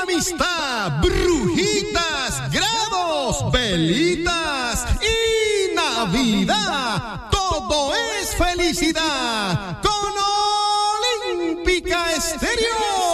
amistad, brujitas, grados, velitas y Navidad. Todo es felicidad con Olímpica Estéreo.